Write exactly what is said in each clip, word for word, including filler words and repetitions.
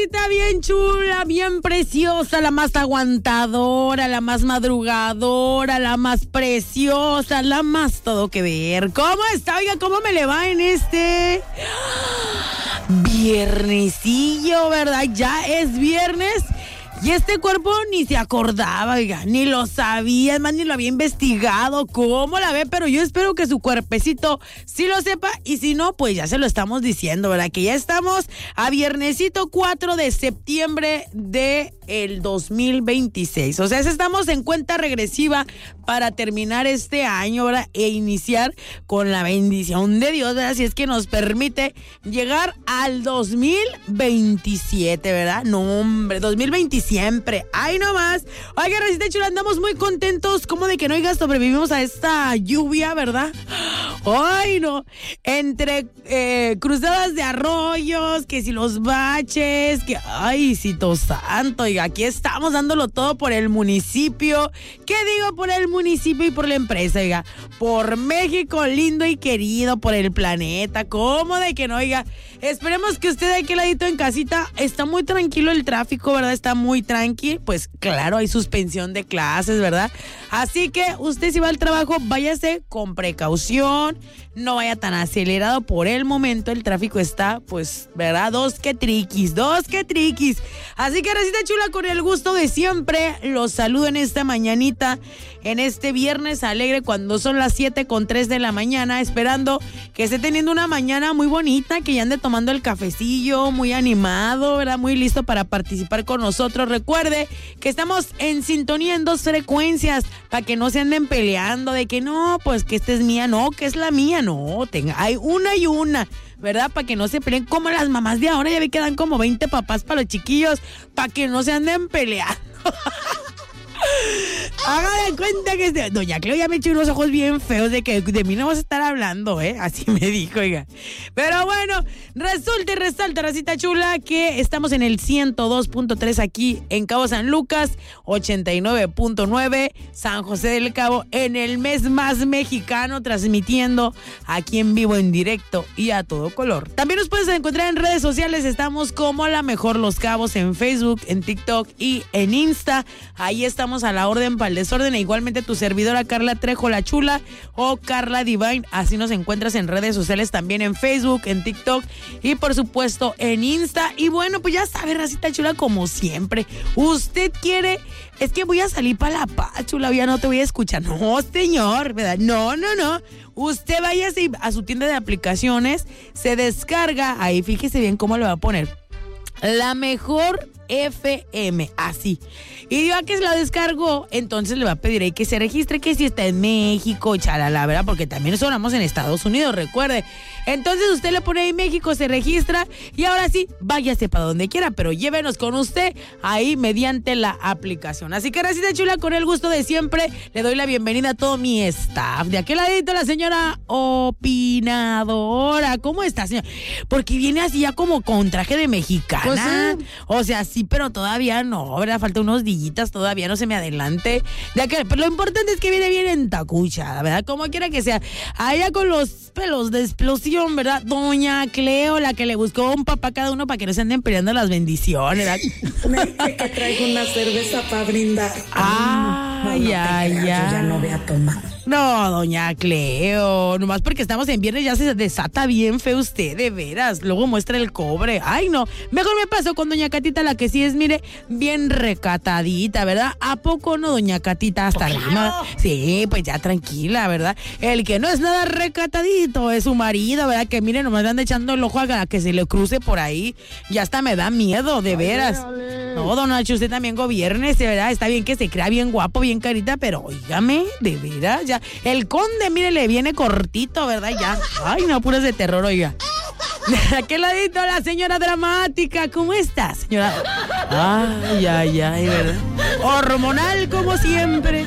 racita bien chula, bien preciosa, la más aguantadora, la más madrugadora, la más preciosa, la más todo que ver. ¿Cómo está? Oiga, ¿cómo me le va en este viernesillo, verdad? Ya es viernes. Y este cuerpo ni se acordaba, oiga, ni lo sabía, es más, ni lo había investigado, cómo la ve, pero yo espero que su cuerpecito sí lo sepa, y si no, pues ya se lo estamos diciendo, ¿verdad? Que ya estamos a viernesito cuatro de septiembre de el dos mil veintiséis, o sea, estamos en cuenta regresiva para terminar este año, ¿verdad? E iniciar con la bendición de Dios, ¿verdad? Si es que nos permite llegar al dos mil veintisiete, ¿verdad? No, hombre, dos mil veintisiete siempre. ¡Ay, no más! Oiga, racita chula, andamos muy contentos. ¿Cómo de que no, oiga, sobrevivimos a esta lluvia, verdad? ¡Ay, no! Entre eh, cruzadas de arroyos, que si los baches, que... ¡Ay, cito santo! Oiga, aquí estamos dándolo todo por el municipio. ¿Qué digo por el municipio y por la empresa, oiga? Por México lindo y querido, por el planeta. ¿Cómo de que no, oiga? Esperemos que usted de aquel ladito en casita está muy tranquilo el tráfico, ¿verdad? Está muy tranqui, pues claro, hay suspensión de clases, ¿verdad? Así que usted si va al trabajo, váyase con precaución, no vaya tan acelerado por el momento, el tráfico está, pues, ¿verdad? Dos que triquis, dos que triquis. Así que, racita chula, con el gusto de siempre, los saludo en esta mañanita, en este viernes alegre, cuando son las siete con tres de la mañana, esperando que esté teniendo una mañana muy bonita, que ya ande tomando el cafecillo, muy animado, ¿verdad? Muy listo para participar con nosotros. Recuerde que estamos en sintonía en dos frecuencias, para que no se anden peleando de que no, pues que esta es mía, no, que es la mía, no, tenga, hay una y una, ¿verdad? Para que no se peleen como las mamás de ahora, ya ve que dan como veinte papás para los chiquillos, para que no se anden peleando. Haga de cuenta que este... Doña Cleo ya me echó unos ojos bien feos de que de mí no vas a estar hablando, ¿eh? Así me dijo, oiga. Pero bueno, resulta y resalta, racita chula, que estamos en el ciento dos punto tres aquí en Cabo San Lucas, ochenta y nueve punto nueve San José del Cabo, en el mes más mexicano, transmitiendo aquí en vivo, en directo y a todo color. También nos puedes encontrar en redes sociales, estamos como La Mejor Los Cabos en Facebook, en TikTok y en Insta. Ahí estamos a la orden para el desorden, e igualmente tu servidora Carla Trejo la Chula o Carla Divine, así nos encuentras en redes sociales, también en Facebook, en TikTok y por supuesto en Insta. Y bueno, pues ya sabe, racita chula, como siempre, usted quiere, es que voy a salir para La Paz, chula, ya no te voy a escuchar, no señor, ¿verdad? No, no, no, usted vaya a su tienda de aplicaciones, se descarga, ahí fíjese bien cómo le va a poner, La Mejor F M, así. Y ya que se la descargó, entonces le va a pedir ahí que se registre, que si está en México, chalala, ¿verdad? Porque también sonamos en Estados Unidos, recuerde. Entonces usted le pone ahí México, se registra y ahora sí, váyase para donde quiera, pero llévenos con usted ahí mediante la aplicación. Así que, racita chula, con el gusto de siempre, le doy la bienvenida a todo mi staff. De aquel ladito la señora opinadora. ¿Cómo está, señora? Porque viene así ya como con traje de mexicana. Pues sí. O sea, sí, pero todavía no, ¿verdad? Falta unos días todavía, no se me adelante. De aquel, pero lo importante es que viene bien entacuchada, ¿verdad? Como quiera que sea. Allá con los pelos de explosión, ¿verdad? Doña Cleo, la que le buscó un papá a cada uno para que no se anden peleando las bendiciones, ¿verdad? Me dice que traigo una cerveza para brindar. Ah, no, no ya, ya. Yo ya no voy a tomar. No, doña Cleo, nomás porque estamos en viernes ya se desata bien feo usted, de veras. Luego muestra el cobre. Ay, no. Mejor me paso con doña Catita, la que sí es, mire, bien recatadita, ¿verdad? ¿A poco no, doña Catita? Hasta pues arriba. Claro. Sí, pues ya tranquila, ¿verdad? El que no es nada recatadito es su marido, ¿verdad? Que mire, nomás le anda echando el ojo a que se le cruce por ahí. Ya hasta me da miedo, de veras. Ay, dale. No, don Nacho, usted también gobiernese, ¿verdad? Está bien que se crea bien guapo, bien carita, pero óigame, de veras, ya. El conde, mire, le viene cortito, ¿verdad? Ya. Ay, no, puras de terror, oiga. De aquel ladito, la señora dramática. ¿Cómo está, señora? Ay, ay, ay, ¿verdad? Hormonal, como siempre.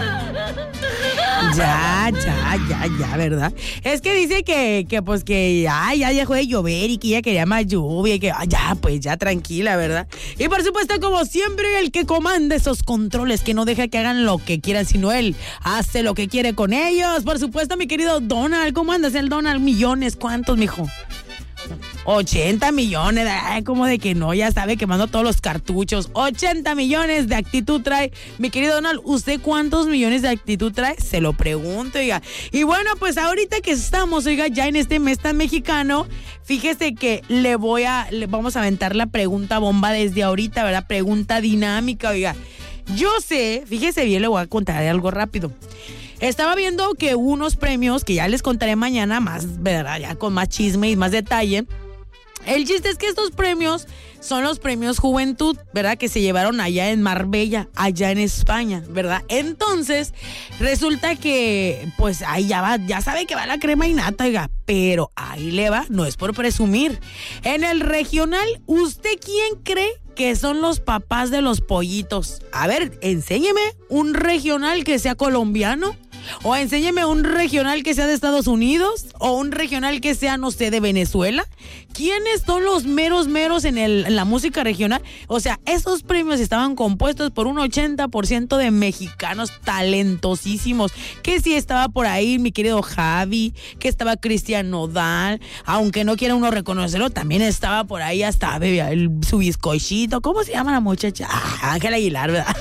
Ya, ya, ya, ya, ¿verdad? Es que dice que, que pues que ya, ya dejó de llover y que ella quería más lluvia y que ah, ya, pues ya tranquila, ¿verdad? Y por supuesto, como siempre, el que comanda esos controles, que no deja que hagan lo que quieran, sino él hace lo que quiere con ellos. Por supuesto, mi querido Donald, ¿cómo andas el Donald? Millones, ¿cuántos, mijo? ochenta millones, ay, como de que no, ya sabe, quemando todos los cartuchos. ochenta millones de actitud trae. Mi querido Donald, ¿usted cuántos millones de actitud trae? Se lo pregunto, oiga. Y bueno, pues ahorita que estamos, oiga, ya en este mes tan mexicano, fíjese que le voy a, le vamos a aventar la pregunta bomba desde ahorita, ¿verdad? Pregunta dinámica, oiga. Yo sé, fíjese bien, le voy a contar algo rápido. Estaba viendo que unos premios, que ya les contaré mañana más, ¿verdad? Ya con más chisme y más detalle. El chiste es que estos premios son los premios Juventud, ¿verdad? Que se llevaron allá en Marbella, allá en España, ¿verdad? Entonces, resulta que, pues ahí ya va, ya sabe que va la crema y nata, oiga, pero ahí le va, no es por presumir. En el regional, ¿usted quién cree que son los papás de los pollitos? A ver, enséñeme un regional que sea colombiano. O enséñeme un regional que sea de Estados Unidos. O un regional que sea, no sé, de Venezuela. ¿Quiénes son los meros meros en, el, en la música regional? O sea, esos premios estaban compuestos por un ochenta por ciento de mexicanos talentosísimos. Que sí estaba por ahí mi querido Javi, que estaba Cristian Nodal. Aunque no quiera uno reconocerlo, también estaba por ahí hasta el, su bizcochito. ¿Cómo se llama la muchacha? Ah, Ángela Aguilar, ¿verdad?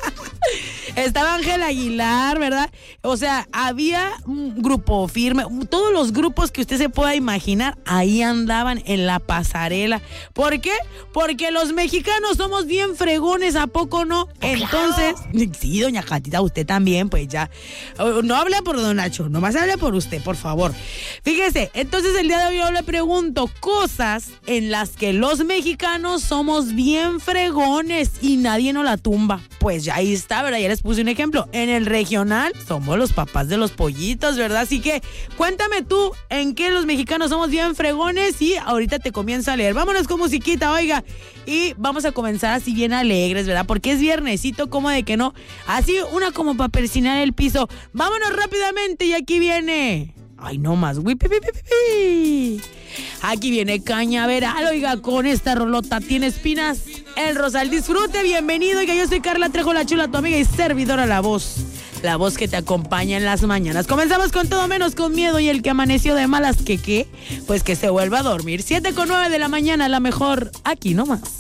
Estaba Ángel Aguilar, ¿verdad? O sea, había un grupo firme, todos los grupos que usted se pueda imaginar, ahí andaban en la pasarela. ¿Por qué? Porque los mexicanos somos bien fregones, ¿a poco no? Entonces, sí, doña Catita, usted también, pues ya. No hable por don Nacho, nomás hable por usted, por favor. Fíjese, entonces el día de hoy yo le pregunto cosas en las que los mexicanos somos bien fregones y nadie nos la tumba. Pues ya ahí está, ¿verdad? Ya les puse un ejemplo. En el regional somos los papás de los pollitos, ¿verdad? Así que cuéntame tú en qué los mexicanos somos bien fregones y ahorita te comienzo a leer. Vámonos con musiquita, oiga. Y vamos a comenzar así bien alegres, ¿verdad? Porque es viernesito, como de que no. Así una como para persinar el piso. Vámonos rápidamente y aquí viene... Ay, no más. Aquí viene Cañaveral, oiga, con esta rolota tiene espinas. El Rosal, disfrute, bienvenido. Oiga, yo soy Carla Trejo, la chula, tu amiga y servidora, la voz. La voz que te acompaña en las mañanas. Comenzamos con Todo Menos con Miedo y el que amaneció de malas que qué, pues que se vuelva a dormir. siete con nueve de la mañana, la mejor, aquí nomás.